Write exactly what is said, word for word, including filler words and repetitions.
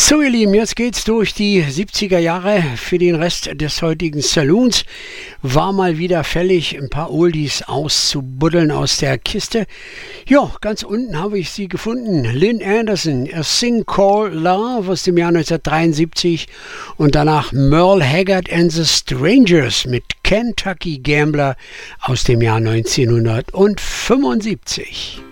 So ihr Lieben, jetzt geht's durch die siebziger Jahre. Für den Rest des heutigen Saloons war mal wieder fällig, ein paar Oldies auszubuddeln aus der Kiste. Ja, ganz unten habe ich sie gefunden. Lynn Anderson, A Thing Called Love aus dem Jahr neunzehnhundertdreiundsiebzig und danach Merle Haggard and the Strangers mit Kentucky Gambler aus dem Jahr neunzehnhundertfünfundsiebzig.